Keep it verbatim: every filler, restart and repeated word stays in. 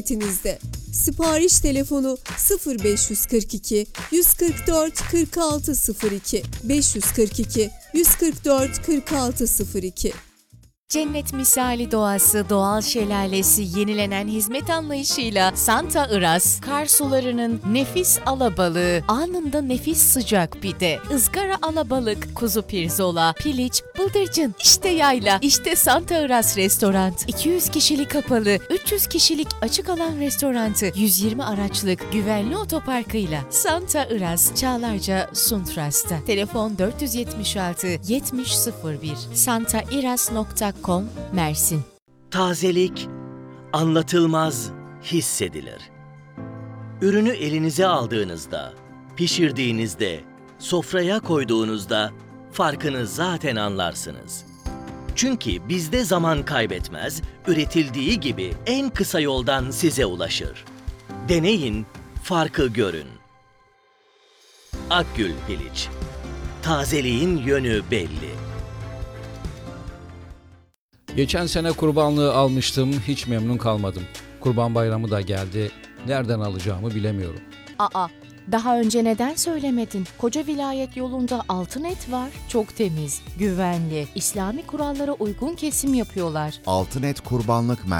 hizmetinizde. Sipariş telefonu sıfır beş kırk iki yüz kırk dört kırk altı sıfır iki beş kırk iki yüz kırk dört kırk altı sıfır iki. Cennet misali doğası, doğal şelalesi, yenilenen hizmet anlayışıyla Santa Iras, kar sularının nefis alabalığı, anında nefis sıcak pide, ızgara alabalık, kuzu pirzola, piliç, bıldırcın, işte yayla, işte Santa Iras Restoran. iki yüz kişilik kapalı, üç yüz kişilik açık alan restorantı, yüz yirmi araçlık güvenli otoparkıyla Santa Iras, Çağlarca, Suntras'ta. Telefon dört yüz yetmiş altı yetmiş sıfır bir santairas nokta com Mersin. Tazelik anlatılmaz hissedilir. Ürünü elinize aldığınızda, pişirdiğinizde, sofraya koyduğunuzda farkını zaten anlarsınız. Çünkü bizde zaman kaybetmez, üretildiği gibi en kısa yoldan size ulaşır. Deneyin, farkı görün. Akgül Piliç. Tazeliğin yönü belli. Geçen sene kurbanlığı almıştım, hiç memnun kalmadım. Kurban bayramı da geldi, nereden alacağımı bilemiyorum. Aa, daha önce neden söylemedin? Koca vilayet yolunda altın et var. Çok temiz, güvenli, İslami kurallara uygun kesim yapıyorlar. Altınet Kurbanlık